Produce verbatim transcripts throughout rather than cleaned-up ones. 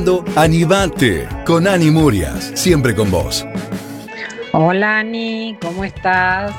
Animate con Ani Murias, siempre con vos. Hola Ani, ¿cómo estás?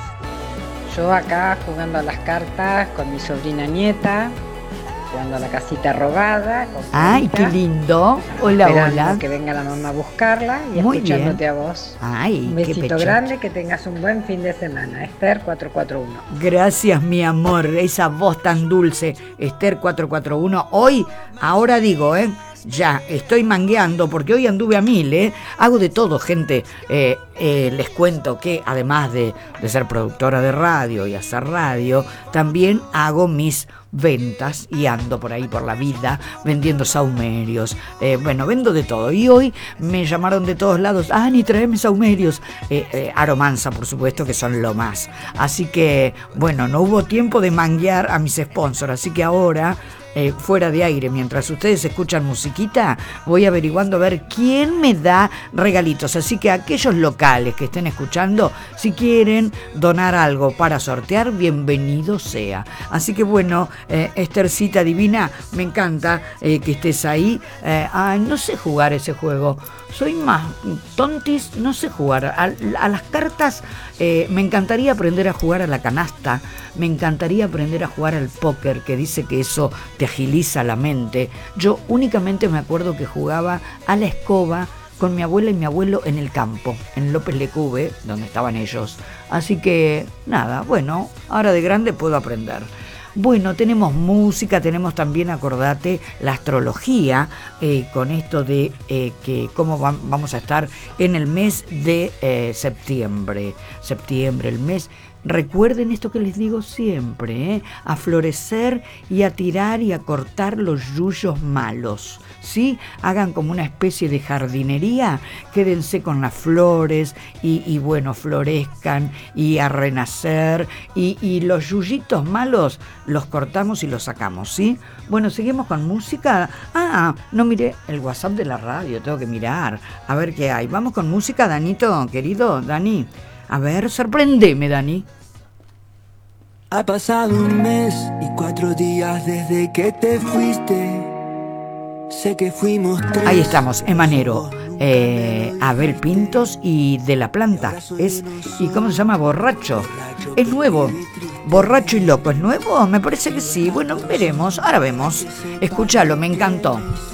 Yo acá jugando a las cartas con mi sobrina nieta, jugando a la casita robada. Ay, qué lindo. Hola, hola. Que venga la mamá a buscarla y Muy escuchándote bien. a vos. Ay, un qué besito grande, que tengas un buen fin de semana. Esther cuatro cuatro uno. Gracias, mi amor, esa voz tan dulce, Esther cuatro cuatro uno. Hoy, ahora digo, ¿eh? Ya, estoy mangueando porque hoy anduve a mil, ¿eh? Hago de todo, gente. Eh, eh, les cuento que además de, de ser productora de radio y hacer radio, también hago mis ventas y ando por ahí por la vida vendiendo saumerios. Eh, bueno, vendo de todo. Y hoy me llamaron de todos lados. Ani, tráeme saumerios. Eh, eh, Aromanza, por supuesto, que son lo más. Así que, bueno, no hubo tiempo de manguear a mis sponsors. Así que ahora... Eh, fuera de aire, mientras ustedes escuchan musiquita, voy averiguando a ver quién me da regalitos. Así que aquellos locales que estén escuchando, si quieren donar algo para sortear, bienvenido sea. Así que bueno, eh, Esthercita divina, me encanta eh, que estés ahí. Eh, ay, no sé jugar ese juego. Soy más tontis, no sé jugar. A, a las cartas eh, me encantaría aprender a jugar a la canasta. Me encantaría aprender a jugar al póker, que dice que eso te agiliza la mente. Yo únicamente me acuerdo que jugaba a la escoba con mi abuela y mi abuelo en el campo, en López Lecube, donde estaban ellos. Así que, nada, bueno, ahora de grande puedo aprender. Bueno, tenemos música, tenemos también, acordate, la astrología, eh, con esto de eh, que cómo va, vamos a estar en el mes de eh, septiembre. Septiembre, el mes... Recuerden esto que les digo siempre, ¿eh? A florecer y a tirar y a cortar los yuyos malos, ¿sí? Hagan como una especie de jardinería, quédense con las flores y, y bueno, florezcan y a renacer y, y los yuyitos malos los cortamos y los sacamos, ¿sí? Bueno, seguimos con música. Ah, no miré el WhatsApp de la radio, tengo que mirar, a ver qué hay. Vamos con música, Danito, querido, Dani. A ver, sorprendeme, Dani. Ha pasado un mes y cuatro días desde que te fuiste. Sé que fuimos tres. Ahí estamos, Emanero, eh, Abel Pintos y De la Planta. Es, ¿y cómo se llama? Borracho. Es nuevo. Borracho y loco, ¿es nuevo? Me parece que sí. Bueno, veremos, ahora vemos. Escúchalo, me encantó.